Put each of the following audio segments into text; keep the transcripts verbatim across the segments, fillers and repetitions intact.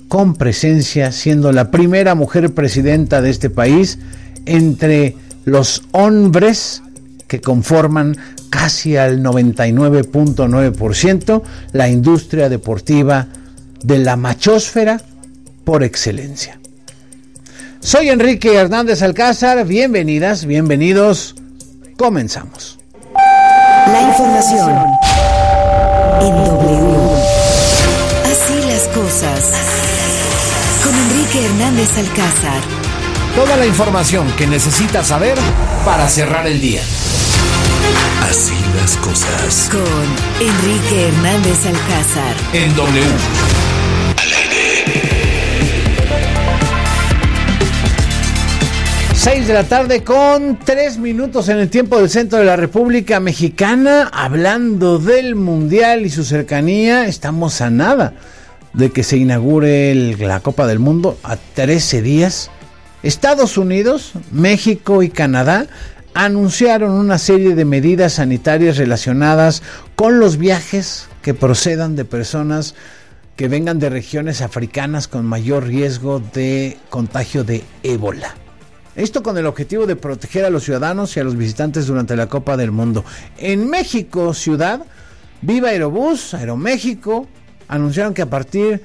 con presencia, siendo la primera mujer presidenta de este país entre los hombres que conforman casi al noventa y nueve punto nueve por ciento la industria deportiva de la machósfera por excelencia. Soy Enrique Hernández Alcázar, bienvenidas, bienvenidos, comenzamos. La información en W. Así las cosas. Con Enrique Hernández Alcázar. Toda la información que necesitas saber para cerrar el día. Así las cosas. Con Enrique Hernández Alcázar. En W. Al aire. seis de la tarde con tres minutos en el tiempo del centro de la República Mexicana. Hablando del Mundial y su cercanía, estamos a nada de que se inaugure el, la Copa del Mundo a trece días. Estados Unidos, México y Canadá anunciaron una serie de medidas sanitarias relacionadas con los viajes que procedan de personas que vengan de regiones africanas con mayor riesgo de contagio de ébola. Esto con el objetivo de proteger a los ciudadanos y a los visitantes durante la Copa del Mundo. En México Ciudad, Viva Aerobús, Aeroméxico, anunciaron que a partir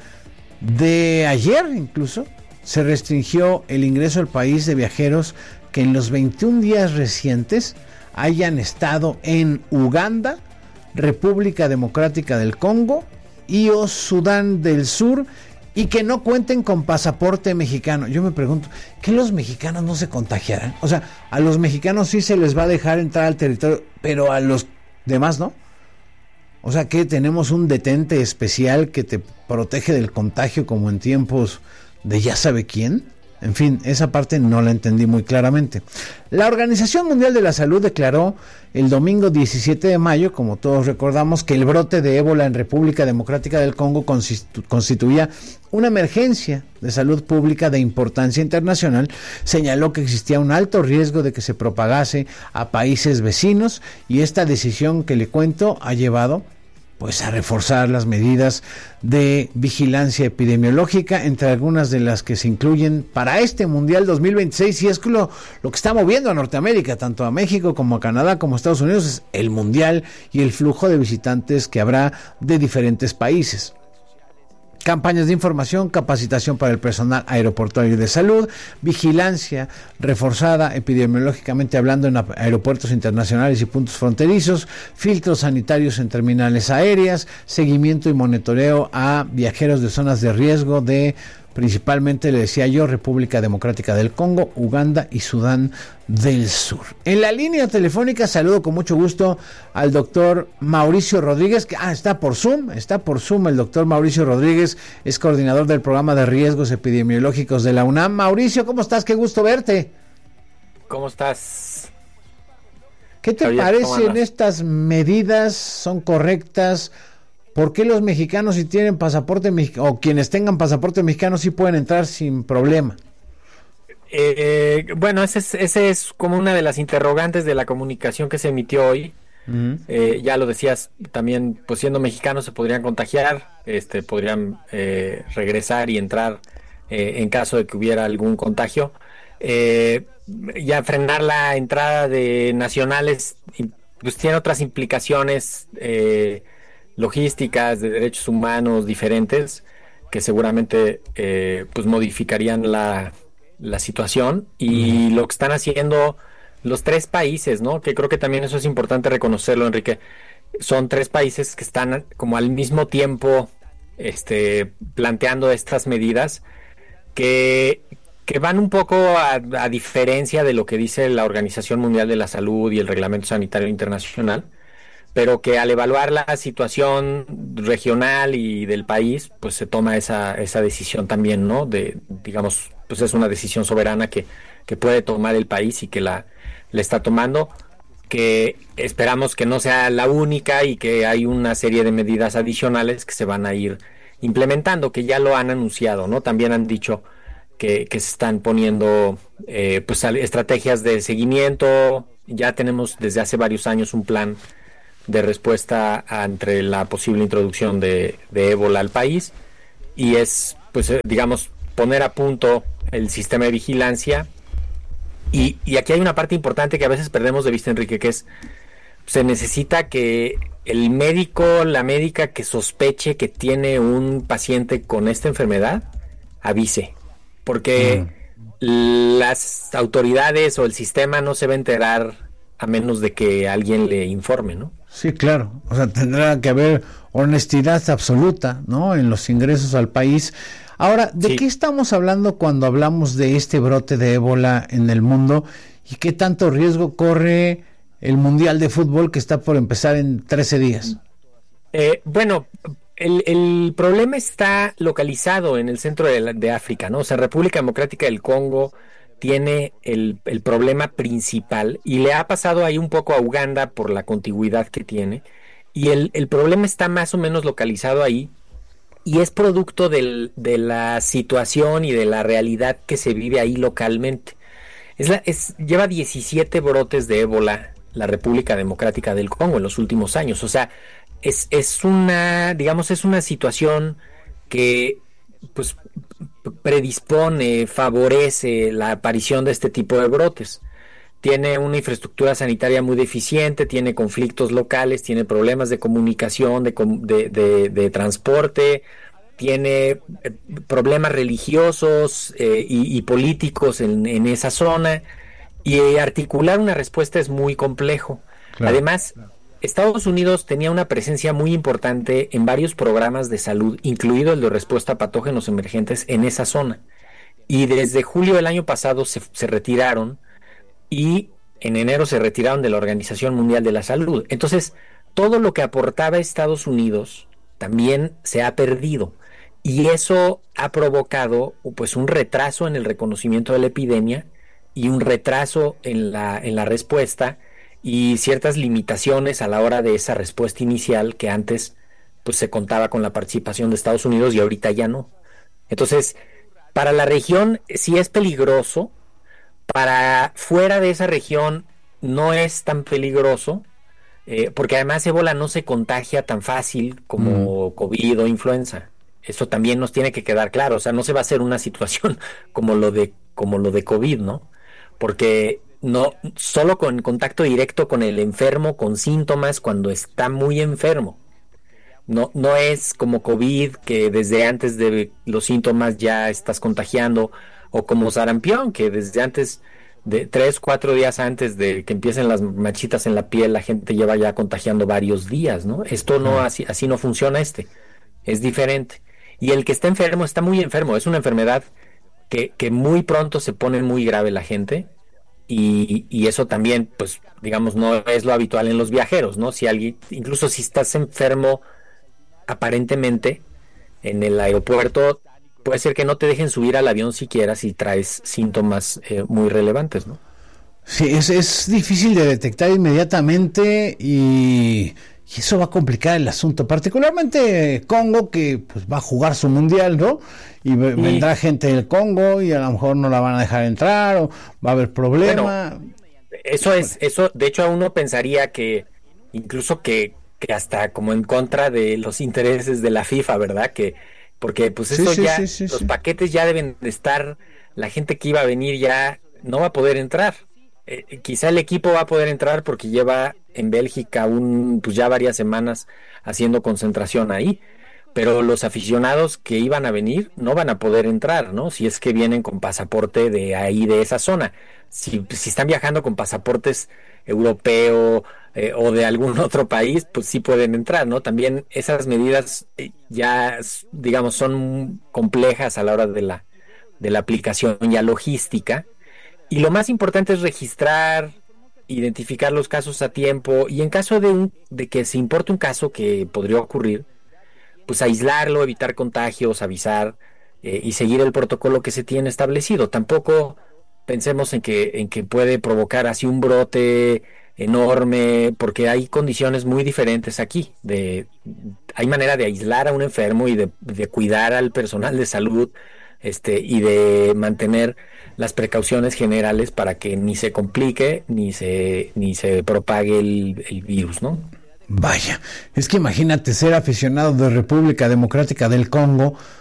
de ayer incluso se restringió el ingreso al país de viajeros que en los veintiún días recientes hayan estado en Uganda, República Democrática del Congo y o Sudán del Sur, y que no cuenten con pasaporte mexicano. Yo me pregunto, ¿qué los mexicanos no se contagiarán? O sea, a los mexicanos sí se les va a dejar entrar al territorio, pero a los demás no. O sea, que tenemos un detente especial que te protege del contagio como en tiempos de ya sabe quién. En fin, esa parte no la entendí muy claramente. La Organización Mundial de la Salud declaró el domingo diecisiete de mayo, como todos recordamos, que el brote de ébola en República Democrática del Congo constitu- constituía una emergencia de salud pública de importancia internacional. Señaló que existía un alto riesgo de que se propagase a países vecinos, y esta decisión que le cuento ha llevado pues a reforzar las medidas de vigilancia epidemiológica, entre algunas de las que se incluyen para este Mundial dos mil veintiséis, y es que lo, lo que está moviendo a Norteamérica, tanto a México como a Canadá como a Estados Unidos, es el Mundial y el flujo de visitantes que habrá de diferentes países. Campañas de información, capacitación para el personal aeroportuario de salud, vigilancia reforzada epidemiológicamente hablando en aeropuertos internacionales y puntos fronterizos, filtros sanitarios en terminales aéreas, seguimiento y monitoreo a viajeros de zonas de riesgo de, principalmente, le decía yo, República Democrática del Congo, Uganda y Sudán del Sur. En la línea telefónica saludo con mucho gusto al doctor Mauricio Rodríguez, que ah, está por Zoom, está por Zoom el doctor Mauricio Rodríguez, es coordinador del programa de riesgos epidemiológicos de la UNAM. Mauricio, ¿cómo estás? Qué gusto verte. ¿Cómo estás? ¿Qué te Javier, parecen estas medidas? ¿Son correctas? ¿Por qué los mexicanos, si tienen pasaporte mexicano, o quienes tengan pasaporte mexicano, sí pueden entrar sin problema? Eh, bueno, ese es, ese es como una de las interrogantes de la comunicación que se emitió hoy. Uh-huh. Eh, ya lo decías, también, pues siendo mexicanos se podrían contagiar, este, podrían eh, regresar y entrar eh, en caso de que hubiera algún contagio. Eh, ya frenar la entrada de nacionales, pues tiene otras implicaciones eh, logísticas, de derechos humanos diferentes, que seguramente eh, pues modificarían la, la situación, y uh-huh. lo que están haciendo los tres países, ¿no? Que creo que también eso es importante reconocerlo, Enrique. Son tres países que están como al mismo tiempo este, planteando estas medidas que, que van un poco a, a diferencia de lo que dice la Organización Mundial de la Salud y el Reglamento Sanitario Internacional, pero que al evaluar la situación regional y del país, pues se toma esa esa decisión también, ¿no? De, digamos, pues es una decisión soberana que, que puede tomar el país y que la, la está tomando, que esperamos que no sea la única y que hay una serie de medidas adicionales que se van a ir implementando, que ya lo han anunciado, ¿no? También han dicho que, que se están poniendo eh, pues estrategias de seguimiento. Ya tenemos desde hace varios años un plan de respuesta ante la posible introducción de, de ébola al país, y es pues eh, digamos, poner a punto el sistema de vigilancia. Y, y aquí hay una parte importante que a veces perdemos de vista, Enrique, que es, se necesita que el médico, la médica que sospeche que tiene un paciente con esta enfermedad, avise, porque mm. las autoridades o el sistema no se va a enterar a menos de que alguien le informe, ¿no? Sí, claro, o sea, tendrá que haber honestidad absoluta, ¿no?, en los ingresos al país. Ahora, ¿de sí. qué estamos hablando cuando hablamos de este brote de ébola en el mundo y qué tanto riesgo corre el Mundial de Fútbol que está por empezar en trece días? Eh, bueno, el, el problema está localizado en el centro de, la, de África, ¿no? O sea, República Democrática del Congo tiene el, el problema principal y le ha pasado ahí un poco a Uganda por la contigüidad que tiene, y el, el problema está más o menos localizado ahí y es producto del, de la situación y de la realidad que se vive ahí localmente. Es la, es, lleva diecisiete brotes de ébola la República Democrática del Congo en los últimos años. O sea, es, es una, digamos, es una situación que pues predispone, favorece la aparición de este tipo de brotes. Tiene una infraestructura sanitaria muy deficiente, tiene conflictos locales, tiene problemas de comunicación, de, de, de, de transporte, tiene problemas religiosos eh, y, y políticos en, en esa zona, y eh, articular una respuesta es muy complejo. Claro, Además, claro. Estados Unidos tenía una presencia muy importante en varios programas de salud, incluido el de respuesta a patógenos emergentes en esa zona, y desde julio del año pasado se, se retiraron, y en enero se retiraron de la Organización Mundial de la Salud. Entonces, todo lo que aportaba Estados Unidos también se ha perdido, y eso ha provocado pues un retraso en el reconocimiento de la epidemia y un retraso en la, en la respuesta, y ciertas limitaciones a la hora de esa respuesta inicial que antes pues se contaba con la participación de Estados Unidos y ahorita ya no. Entonces, para la región sí es peligroso, para fuera de esa región no es tan peligroso, eh, porque además ébola no se contagia tan fácil como mm. COVID o influenza. Eso también nos tiene que quedar claro. O sea, no se va a hacer una situación como lo de como lo de COVID, ¿no? Porque no solo con contacto directo con el enfermo con síntomas cuando está muy enfermo. No, no es como COVID, que desde antes de los síntomas ya estás contagiando, o como sarampión, que desde antes de tres, cuatro días antes de que empiecen las manchitas en la piel, la gente lleva ya contagiando varios días, ¿no? Esto no, así, así no funciona. Este es diferente. Y el que está enfermo está muy enfermo. Es una enfermedad que, que muy pronto se pone muy grave la gente, y, y eso también, pues, digamos, no es lo habitual en los viajeros, ¿no? Si alguien, incluso si estás enfermo aparentemente en el aeropuerto, puede ser que no te dejen subir al avión siquiera si traes síntomas eh, muy relevantes, ¿no? Sí, es, es difícil de detectar inmediatamente, y, y eso va a complicar el asunto, particularmente Congo, que pues va a jugar su mundial, ¿no? Y sí. vendrá gente del Congo y a lo mejor no la van a dejar entrar, o va a haber problema. Bueno, eso es, eso, de hecho, a uno pensaría que incluso que, que hasta como en contra de los intereses de la FIFA, ¿verdad? Que porque pues eso sí, sí, ya, sí, sí, los sí. paquetes ya deben de estar, la gente que iba a venir ya no va a poder entrar. Eh, quizá el equipo va a poder entrar porque lleva en Bélgica un, pues ya varias semanas haciendo concentración ahí, pero los aficionados que iban a venir no van a poder entrar, ¿no? Si es que vienen con pasaporte de ahí, de esa zona. Si, si están viajando con pasaportes europeo eh, o de algún otro país, pues sí pueden entrar, ¿no? También esas medidas eh, ya, digamos, son complejas a la hora de la, de la aplicación y la logística. Y lo más importante es registrar, identificar los casos a tiempo, y en caso de, un, de que se importe un caso que podría ocurrir, pues aislarlo, evitar contagios, avisar eh, y seguir el protocolo que se tiene establecido. Tampoco pensemos en que, en que puede provocar así un brote enorme, porque hay condiciones muy diferentes aquí. De, hay manera de aislar a un enfermo y de, de cuidar al personal de salud, este, y de mantener las precauciones generales para que ni se complique ni se ni se propague el, el virus, ¿no? Vaya, es que imagínate ser aficionado de República Democrática del Congo,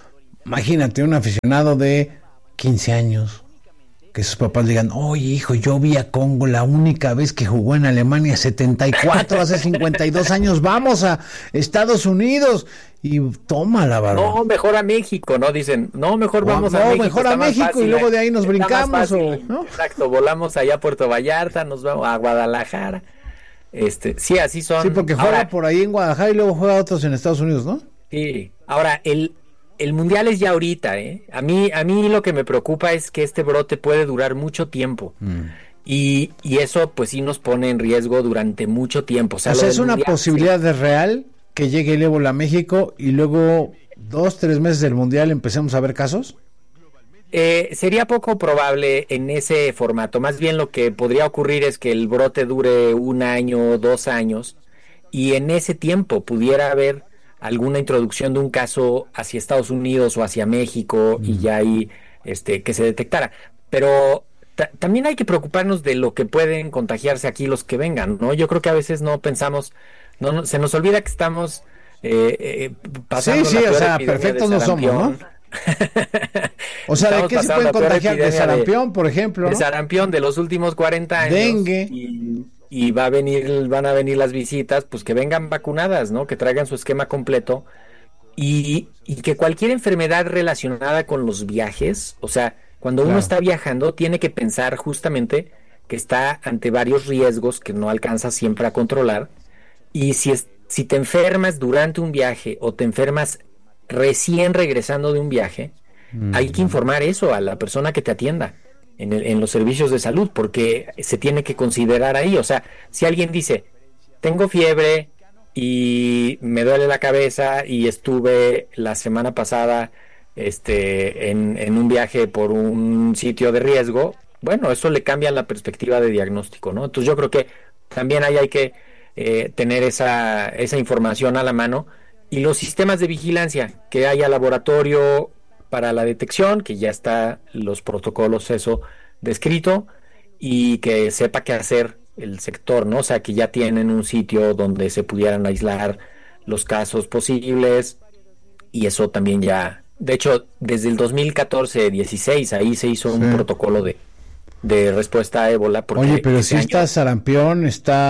imagínate un aficionado de quince años, que sus papás digan, oye hijo, yo vi a Congo la única vez que jugó en Alemania, setenta y cuatro, hace cincuenta y dos años, vamos a Estados Unidos, y toma la barba. No, mejor a México, ¿no? Dicen, no, mejor vamos no, a México. mejor a México fácil, y luego de ahí nos brincamos. O, ¿no? Exacto, volamos allá a Puerto Vallarta, nos vamos a Guadalajara. Este, sí, así son. Sí, porque juega ahora, por ahí en Guadalajara y luego juega otros en Estados Unidos, ¿no? Sí, ahora, el... El mundial es ya ahorita, ¿eh? A mí, a mí lo que me preocupa es que este brote puede durar mucho tiempo. Mm. Y, y eso pues sí nos pone en riesgo durante mucho tiempo. O sea, o sea es una mundial, posibilidad sí. de real que llegue el ébola a México y luego dos, tres meses del mundial empecemos a ver casos. Eh, sería poco probable en ese formato. Más bien lo que podría ocurrir es que el brote dure un año, dos años, y en ese tiempo pudiera haber alguna introducción de un caso hacia Estados Unidos o hacia México mm. y ya ahí este, que se detectara. Pero t- también hay que preocuparnos de lo que pueden contagiarse aquí los que vengan, ¿no? Yo creo que a veces no pensamos, no, no se nos olvida que estamos eh, eh, pasando sí, la sí, peor o sea, epidemia perfectos de no somos, ¿no? O sea, ¿de qué se pueden contagiar? De sarampión, de, por ejemplo, ¿no? De sarampión de los últimos cuarenta años. Dengue. Y, y va a venir, van a venir las visitas, pues que vengan vacunadas, ¿no? Que traigan su esquema completo y, y que cualquier enfermedad relacionada con los viajes, o sea, cuando claro. uno está viajando, tiene que pensar justamente que está ante varios riesgos que no alcanza siempre a controlar, y si, es, si te enfermas durante un viaje o te enfermas recién regresando de un viaje, mm. hay que informar eso a la persona que te atienda. En, el, en los servicios de salud, porque se tiene que considerar ahí. O sea, si alguien dice, tengo fiebre y me duele la cabeza y estuve la semana pasada este, en, en un viaje por un sitio de riesgo, bueno, eso le cambia la perspectiva de diagnóstico, ¿no? Entonces yo creo que también ahí hay que eh, tener esa, esa información a la mano, y los sistemas de vigilancia, que haya laboratorio para la detección, que ya está los protocolos eso descrito, y que sepa qué hacer el sector, ¿no? O sea, que ya tienen un sitio donde se pudieran aislar los casos posibles, y eso también ya, de hecho, desde el dos mil catorce dieciséis ahí se hizo un sí. protocolo de, de respuesta a ébola. Porque Oye, pero si año... está sarampión,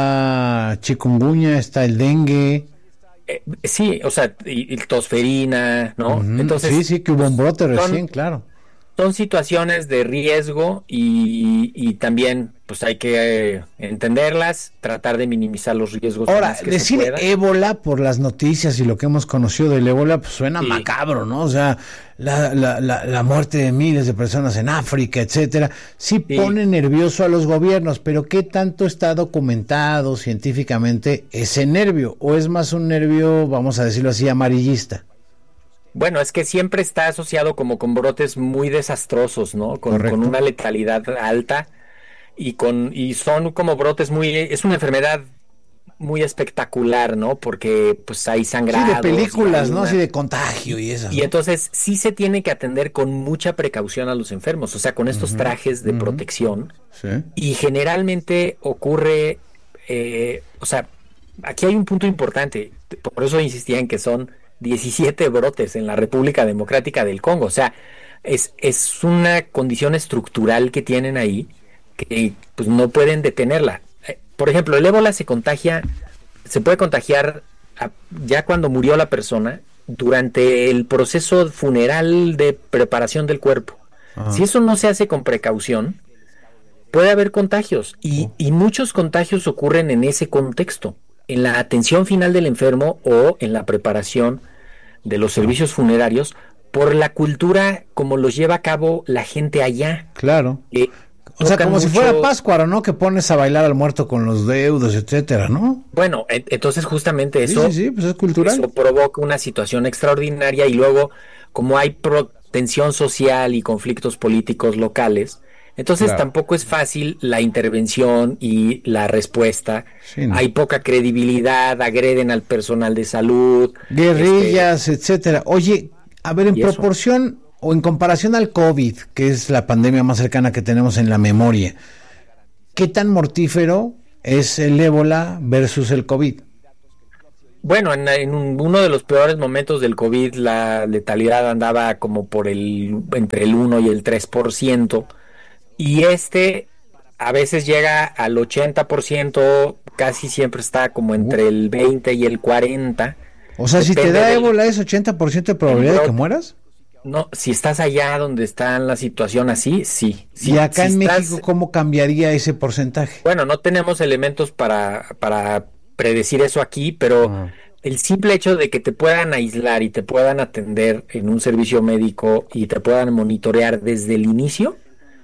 está chikungunya, está el dengue... Eh, sí, o sea, y, y tosferina, ¿no? Uh-huh. Entonces, sí, sí, que hubo un brote recién, son, claro. Son situaciones de riesgo y, y también, pues hay que eh, entenderlas, tratar de minimizar los riesgos. Ahora, decir ébola por las noticias y lo que hemos conocido del ébola, pues suena sí. macabro, ¿no? O sea, la, la, la, la muerte de miles de personas en África, etcétera, sí, sí pone nervioso a los gobiernos, pero ¿qué tanto está documentado científicamente ese nervio? ¿O es más un nervio, vamos a decirlo así, amarillista? Bueno, es que siempre está asociado como con brotes muy desastrosos, ¿no? Con, con una letalidad alta y con y son como brotes muy... Es una enfermedad muy espectacular, ¿no? Porque pues hay sangrados. Sí, de películas, ¿no? Así de contagio y eso. Y ¿no? Entonces sí se tiene que atender con mucha precaución a los enfermos, o sea, con estos uh-huh, trajes de uh-huh. protección. Sí. Y generalmente ocurre, eh, o sea, aquí hay un punto importante, por eso insistía en que son diecisiete brotes en la República Democrática del Congo, o sea, es, es una condición estructural que tienen ahí que pues no pueden detenerla. Por ejemplo, el ébola se contagia, se puede contagiar a, ya cuando murió la persona, durante el proceso funeral de preparación del cuerpo. Ajá. Si eso no se hace con precaución, puede haber contagios, y, oh. y muchos contagios ocurren en ese contexto, en la atención final del enfermo o en la preparación de los servicios funerarios, por la cultura como los lleva a cabo la gente allá. Claro. Eh, o sea, como mucho... si fuera Páscuaro, ¿no? Que pones a bailar al muerto con los deudos, etcétera, ¿no? Bueno, e- entonces justamente eso, sí, sí, sí, pues es cultural. Eso provoca una situación extraordinaria, y luego, como hay pro- tensión social y conflictos políticos locales, entonces claro. tampoco es fácil la intervención y la respuesta. Sí, no. Hay poca credibilidad, agreden al personal de salud. Guerrillas, este... etcétera. Oye, a ver, en proporción eso? o en comparación al COVID, que es la pandemia más cercana que tenemos en la memoria, ¿qué tan mortífero es el ébola versus el COVID? Bueno, en, en un- uno de los peores momentos del COVID, la letalidad andaba como por el, entre el uno y el tres por ciento, y este a veces llega al ochenta por ciento, casi siempre está como entre el veinte y el cuarenta. O sea, si te Depende da del- ébola es ochenta por ciento de probabilidad de que brote. mueras. No, si estás allá donde está la situación así, sí. Y acá Si en estás- México, ¿cómo cambiaría ese porcentaje? Bueno, no tenemos elementos para, para predecir eso aquí, pero Ah. el simple hecho de que te puedan aislar y te puedan atender en un servicio médico y te puedan monitorear desde el inicio,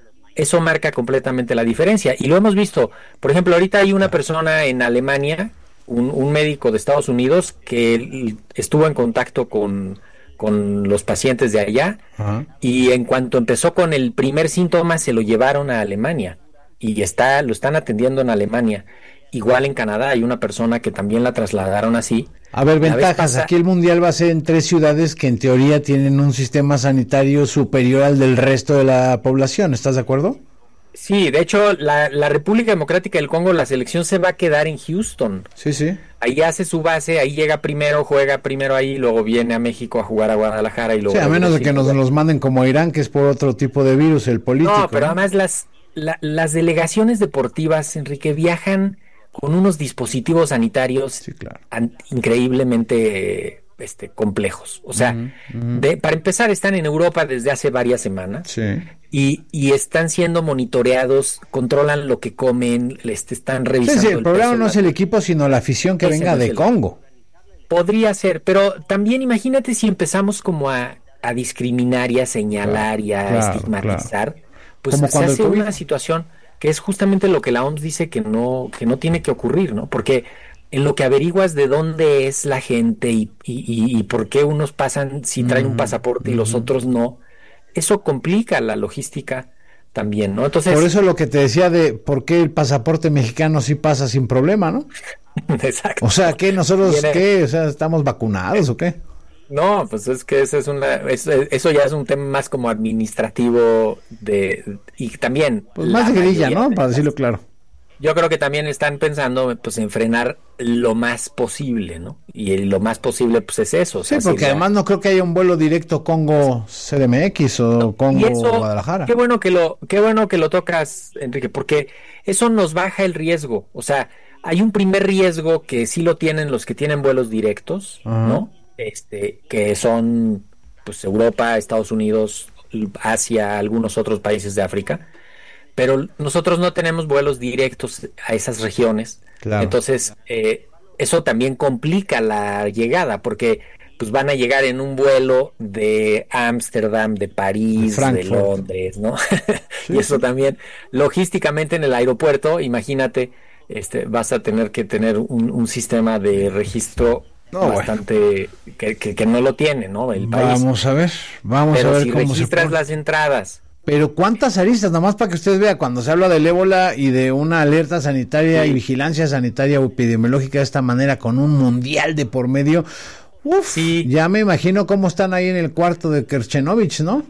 eso marca completamente la diferencia. Y lo hemos visto. Por ejemplo, ahorita hay una persona en Alemania, un, un médico de Estados Unidos, que l- estuvo en contacto con, con los pacientes de allá, Ajá. y en cuanto empezó con el primer síntoma se lo llevaron a Alemania y está, lo están atendiendo en Alemania. Igual en Canadá hay una persona que también la trasladaron así. A ver, La vez ventajas. pasa- Aquí el mundial va a ser en tres ciudades que en teoría tienen un sistema sanitario superior al del resto de la población. ¿Estás de acuerdo? Sí, de hecho, la, la República Democrática del Congo, la selección se va a quedar en Houston. Sí, sí. Ahí hace su base, ahí llega primero, juega primero ahí, luego viene a México a jugar a Guadalajara y luego... Sí, a menos de que nos regresa. los manden como a Irán, que es por otro tipo de virus, el político. No, pero ¿no? además las, la- las delegaciones deportivas, Enrique, viajan con unos dispositivos sanitarios Sí, claro. an- increíblemente este, complejos. O sea, Ujú, ujú. de- para empezar, están en Europa desde hace varias semanas. Sí. Y, y están siendo monitoreados, controlan lo que comen, les están Sí, revisando. sí, el problema peso, no es el equipo, sino la afición que Ese venga no es de el- Congo. Podría ser, pero también imagínate si empezamos como a, a discriminar y a señalar y a claro, estigmatizar, pues Como se cuando el hace COVID. una situación que es justamente lo que la O M S dice que no, que no tiene que ocurrir, ¿no? Porque en lo que averiguas de dónde es la gente y, y, y- y por qué unos pasan si traen un Ujú, pasaporte y los ujú. otros no, eso complica la logística también, ¿no? Entonces, Por eso lo que te decía de por qué el pasaporte mexicano sí pasa sin problema, ¿no? exacto. O sea, ¿qué? ¿Nosotros Viene- qué? O sea, ¿estamos vacunados o qué? No, pues es que eso es una, eso, eso ya es un tema más como administrativo de y también Pues la más de grilla, mayoría ¿no? de Para las- decirlo claro. Yo creo que también están pensando pues en frenar lo más posible, ¿no? Y el- lo más posible pues es eso. o Sí, sea, porque si la- además no creo que haya un vuelo directo Congo-C D M X o y Congo-Guadalajara. qué bueno que lo, qué bueno que lo tocas, Enrique, porque eso nos baja el riesgo. O sea, hay un primer riesgo que sí lo tienen los que tienen vuelos directos, Ajá. ¿no? Este, que son pues Europa, Estados Unidos, Asia, algunos otros países de África. Pero nosotros no tenemos vuelos directos a esas regiones. Claro. Entonces, eh, eso también complica la llegada, porque pues van a llegar en un vuelo de Ámsterdam, de París, de Frankfurt. Londres, ¿no? Y eso también, logísticamente en el aeropuerto, imagínate, este, vas a tener que tener un, un sistema de registro No, bueno. bastante, que, que, que no lo tiene, ¿no? El país. Vamos a ver, vamos a Pero ver si cómo se registras pone. las entradas, Pero cuántas aristas, nomás para que usted vea, cuando se habla del ébola y de una alerta sanitaria Sí. y vigilancia sanitaria o epidemiológica de esta manera, con un mundial de por medio, uf, Sí. ya me imagino cómo están ahí en el cuarto de Kerchenovich, ¿no?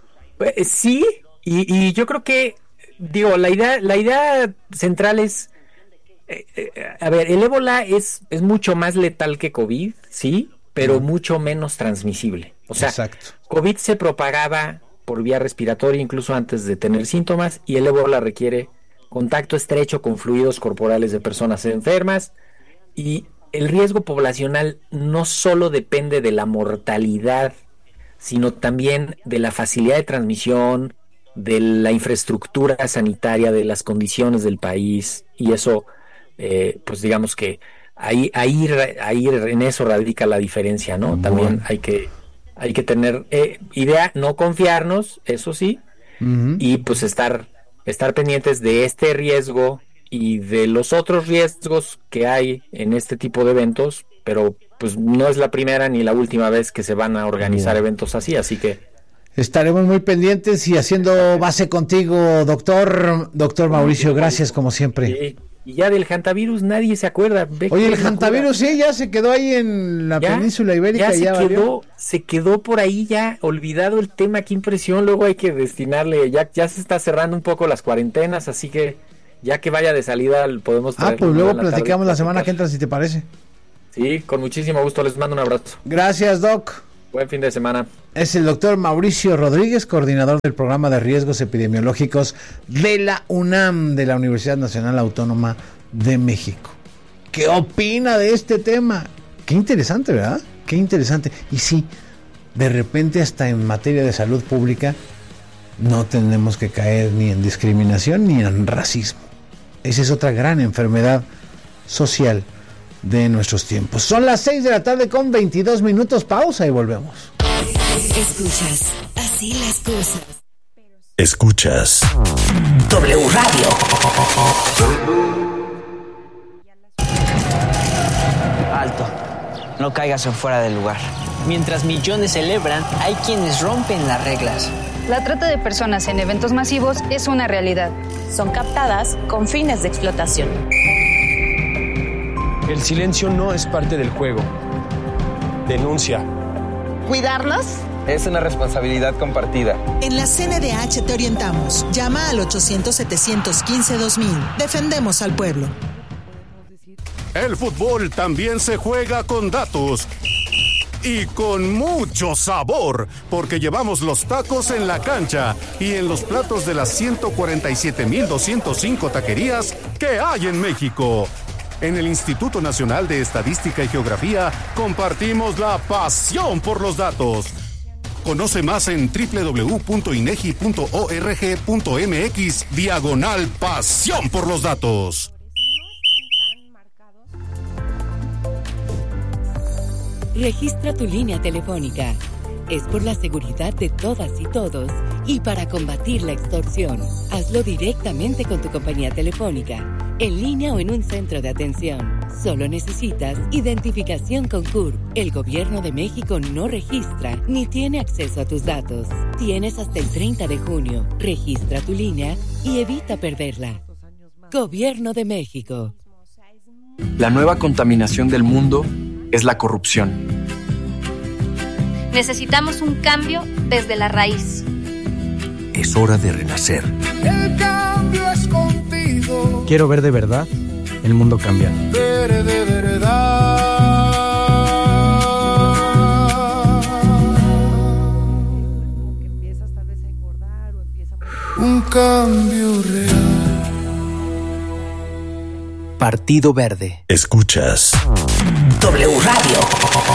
Eh, sí, y, y yo creo que, digo, la idea, la idea central es, eh, eh, a ver, el ébola es, es mucho más letal que COVID, sí, pero mucho menos transmisible. O sea, Exacto. COVID se propagaba por vía respiratoria incluso antes de tener síntomas, y el ébola requiere contacto estrecho con fluidos corporales de personas enfermas, y el riesgo poblacional no solo depende de la mortalidad, sino también de la facilidad de transmisión, de la infraestructura sanitaria, de las condiciones del país, y eso, eh, pues digamos que ahí, ahí, ahí en eso radica la diferencia, ¿no? Bueno. También hay que, hay que tener eh, idea, no confiarnos, eso sí, Ujú. y pues estar, estar pendientes de este riesgo y de los otros riesgos que hay en este tipo de eventos, pero pues no es la primera ni la última vez que se van a organizar Bueno. eventos así, así que Estaremos muy pendientes y haciendo base contigo, doctor, doctor Mauricio, gracias como siempre. y, y ya del hantavirus nadie se acuerda. Ve Oye, que el no hantavirus sí, ya se quedó ahí en la Ya, península ibérica, ya se ya valió. quedó, se quedó por ahí ya olvidado el tema, qué impresión, luego hay que destinarle, ya, ya se está cerrando un poco las cuarentenas, así que ya que vaya de salida podemos Ah, traerlo pues luego en la tarde platicamos la para semana que platicar. entra, si te parece. Sí, con muchísimo gusto, les mando un abrazo. Gracias, Doc. Buen fin de semana. Es el doctor Mauricio Rodríguez, coordinador del programa de riesgos epidemiológicos de la UNAM, de la Universidad Nacional Autónoma de México. ¿Qué opina de este tema? Qué interesante, ¿verdad? Qué interesante. Y sí, de repente hasta en materia de salud pública no tenemos que caer ni en discriminación ni en racismo. Esa es otra gran enfermedad social de nuestros tiempos. Son las seis de la tarde con veintidós minutos. Pausa y volvemos. Escuchas Así las Cosas. Escuchas W Radio. Alto. No caigas en fuera del lugar. Mientras millones celebran, hay quienes rompen las reglas. La trata de personas en eventos masivos es una realidad. Son captadas con fines de explotación. El silencio no es parte del juego. Denuncia. ¿Cuidarnos? Es una responsabilidad compartida. En la C N D H te orientamos. Llama al ochocientos, setecientos quince, dos mil. Defendemos al pueblo. El fútbol también se juega con datos. Y con mucho sabor, porque llevamos los tacos en la cancha y en los platos de las ciento cuarenta y siete mil doscientos cinco taquerías que hay en México. En el Instituto Nacional de Estadística y Geografía compartimos la pasión por los datos. Conoce más en doble u doble u doble u punto inegi punto org punto mx diagonal pasión por los datos. Registra tu línea telefónica. Es por la seguridad de todas y todos y para combatir la extorsión. Hazlo directamente con tu compañía telefónica, en línea o en un centro de atención. Solo necesitas identificación con C U R P. El Gobierno de México no registra ni tiene acceso a tus datos. Tienes hasta el treinta de junio. Registra tu línea y evita perderla. Gobierno de México. La nueva contaminación del mundo es la corrupción. Necesitamos un cambio desde la raíz. Es hora de renacer. El cambio es contigo. Quiero ver de verdad el mundo cambiar. Ver de verdad. Un cambio real. Partido Verde. Escuchas W Radio.